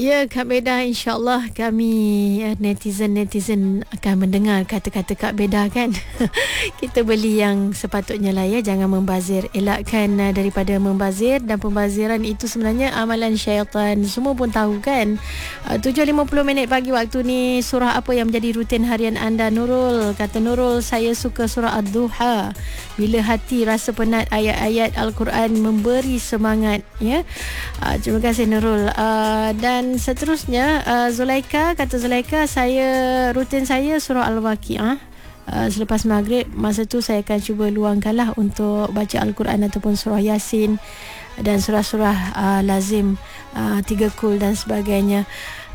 Ya, Kak Beda, insyaAllah kami netizen-netizen akan mendengar kata-kata Kak Beda kan. Kita beli yang sepatutnya lah ya, jangan membazir. Elakkan daripada membazir, dan pembaziran itu sebenarnya amalan syaitan. Semua pun tahu kan. 7.50 pagi waktu ni. Surah apa yang menjadi rutin harian anda, Nurul? Kata Nurul, saya suka surah Ad-Duha. Bila hati rasa penat, ayat-ayat Al-Quran memberi semangat ya. Terima kasih Nurul. Dan seterusnya Zulaika, kata Zulaika, rutin saya surah Al-Waqi'ah. Selepas maghrib, masa tu saya akan cuba luangkanlah untuk baca Al-Quran ataupun surah Yasin dan surah-surah lazim, 3 kul dan sebagainya.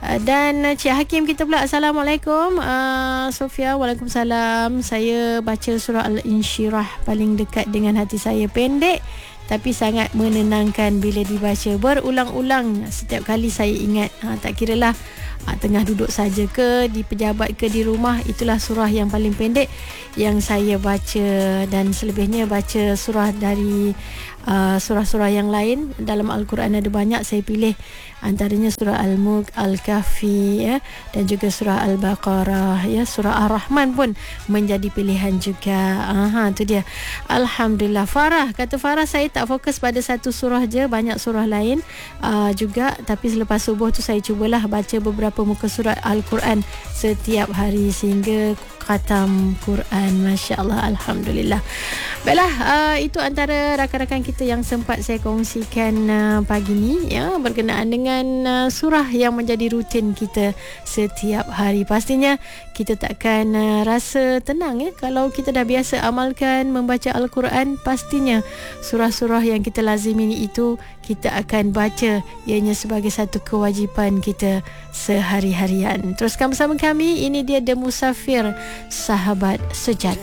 Dan Cik Hakim kita pula, Assalamualaikum. Sofia, Waalaikumsalam. Saya baca surah Al-Insyirah, paling dekat dengan hati saya. Pendek tapi sangat menenangkan bila dibaca berulang-ulang. Setiap kali saya ingat, tak kiralah tengah duduk saja ke, di pejabat ke, di rumah, itulah surah yang paling pendek yang saya baca. Dan selebihnya baca surah dari surah-surah yang lain. Dalam Al-Quran ada banyak, saya pilih antaranya surah Al-Mulk, Al-Kahfi ya, dan juga surah Al-Baqarah ya. Surah Ar-Rahman pun menjadi pilihan juga. Tu dia. Alhamdulillah. Farah, kata Farah, saya tak fokus pada satu surah je, banyak surah lain juga, tapi selepas subuh tu saya cubalah baca beberapa muka surat Al-Quran setiap hari sehingga khatam Quran. Masya Allah, Alhamdulillah. Baiklah, itu antara rakan-rakan kita yang sempat saya kongsikan pagi ni ya, berkenaan dengan surah yang menjadi rutin kita setiap hari. Pastinya kita takkan rasa tenang ya kalau kita dah biasa amalkan membaca Al-Quran. Pastinya surah-surah yang kita lazimi itu kita akan baca, ianya sebagai satu kewajipan kita sehari-harian. Teruskan bersama kami, ini dia The Musafir, sahabat sejati.